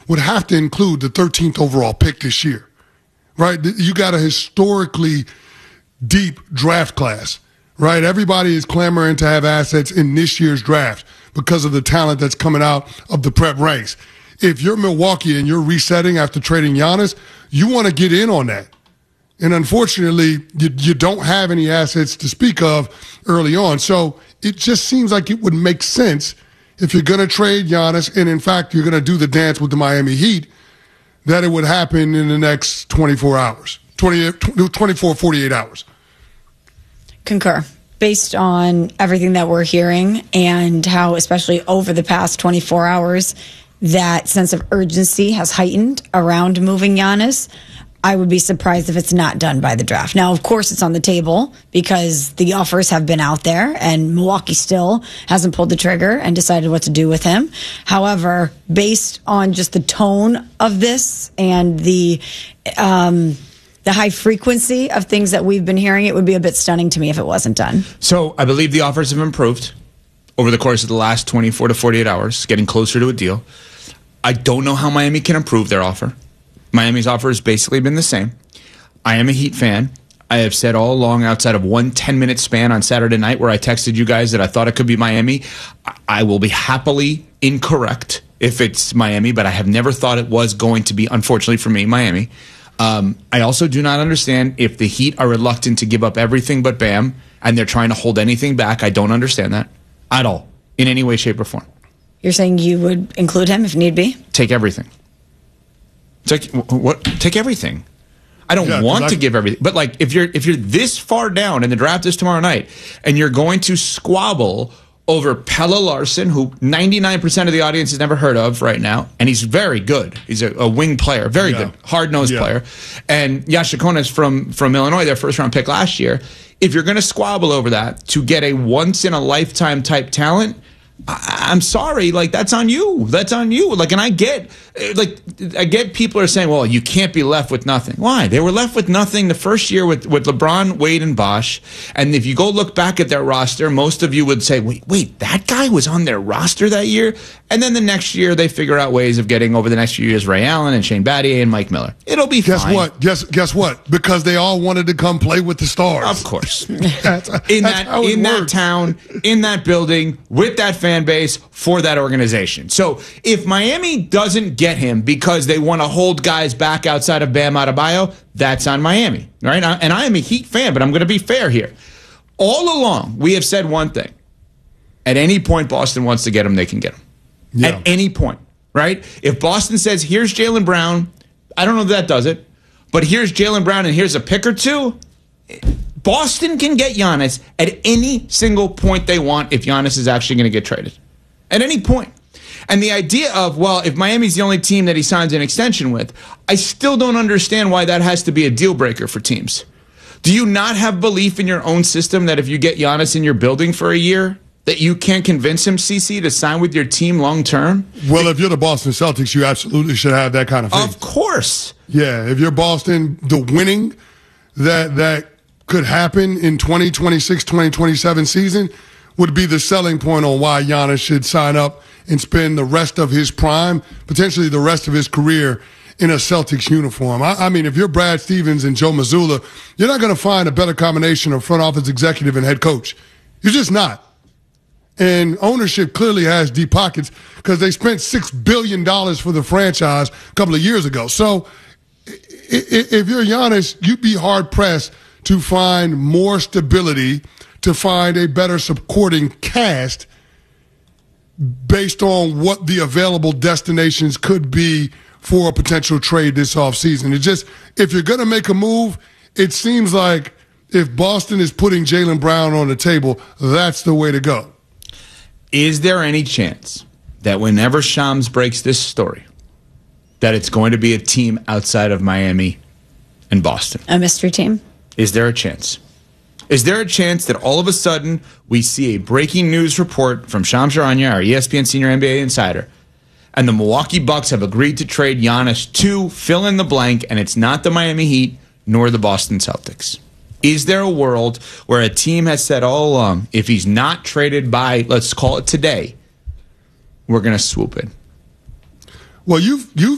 would have to include the 13th overall pick this year, right? You got a historically deep draft class, right? Everybody is clamoring to have assets in this year's draft because of the talent that's coming out of the prep ranks. If you're Milwaukee and you're resetting after trading Giannis, you want to get in on that. And unfortunately, you don't have any assets to speak of early on. So it just seems like it would make sense if you're going to trade Giannis, and in fact, you're going to do the dance with the Miami Heat, that it would happen in the next 24 hours, 24, 48 hours. Concur. Based on everything that we're hearing and how, especially over the past 24 hours, that sense of urgency has heightened around moving Giannis, I would be surprised if it's not done by the draft. Now, of course, it's on the table because the offers have been out there and Milwaukee still hasn't pulled the trigger and decided what to do with him. However, based on just the tone of this and the high frequency of things that we've been hearing, it would be a bit stunning to me if it wasn't done. So I believe the offers have improved over the course of the last 24 to 48 hours, getting closer to a deal. I don't know how Miami can improve their offer. Miami's offer has basically been the same. I am a Heat fan. I have said all along, outside of one 10-minute span on Saturday night where I texted you guys that I thought it could be Miami, I will be happily incorrect if it's Miami, but I have never thought it was going to be, unfortunately for me, Miami. I also do not understand if the Heat are reluctant to give up everything but Bam and they're trying to hold anything back. I don't understand that at all, in any way, shape, or form. You're saying you would include him if need be? Take everything. Take everything. I don't want to give everything, but like if you're this far down and the draft is tomorrow night, and you're going to squabble over Pelle Larsson, who 99% of the audience has never heard of right now, and he's very good. He's a wing player, very good, hard-nosed player, and Yashakonas from Illinois, their first-round pick last year. If you're going to squabble over that to get a once-in-a-lifetime type talent, I'm sorry, like that's on you. That's on you. Like, and I get people are saying, well, you can't be left with nothing. Why? They were left with nothing the first year with LeBron, Wade, and Bosh. And if you go look back at their roster, most of you would say, wait, that guy was on their roster that year. And then the next year, they figure out ways of getting over the next few years Ray Allen and Shane Battier and Mike Miller. It'll be fine. Guess what? Because they all wanted to come play with the stars. Of course. in that town, in that building, with that fan base, for that organization. So if Miami doesn't get him because they want to hold guys back outside of Bam Adebayo, that's on Miami, right? And I am a Heat fan, but I'm going to be fair here. All along, we have said one thing. At any point Boston wants to get him, they can get him. Yeah. At any point, right? If Boston says, here's Jaylen Brown, I don't know if that does it, but here's Jaylen Brown and here's a pick or two, Boston can get Giannis at any single point they want if Giannis is actually going to get traded. At any point. And the idea of, well, if Miami's the only team that he signs an extension with, I still don't understand why that has to be a deal breaker for teams. Do you not have belief in your own system that if you get Giannis in your building for a year, that you can't convince him, CC, to sign with your team long term? Well, if you're the Boston Celtics, you absolutely should have that kind of faith. Of course. Yeah, if you're Boston, the winning that could happen in 2026, 2027 season would be the selling point on why Giannis should sign up and spend the rest of his prime, potentially the rest of his career, in a Celtics uniform. I mean, if you're Brad Stevens and Joe Mazzulla, you're not going to find a better combination of front office executive and head coach. You're just not. And ownership clearly has deep pockets because they spent $6 billion for the franchise a couple of years ago. So if you're Giannis, you'd be hard-pressed to find more stability, to find a better supporting cast based on what the available destinations could be for a potential trade this offseason. It just, if you're going to make a move, it seems like if Boston is putting Jaylen Brown on the table, that's the way to go. Is there any chance that whenever Shams breaks this story, that it's going to be a team outside of Miami and Boston? A mystery team? Is there a chance? Is there a chance that all of a sudden we see a breaking news report from Shams Charania, our ESPN senior NBA insider, and the Milwaukee Bucks have agreed to trade Giannis to fill in the blank, and it's not the Miami Heat nor the Boston Celtics? Is there a world where a team has said all along, if he's not traded by, let's call it today, we're going to swoop in? Well, you've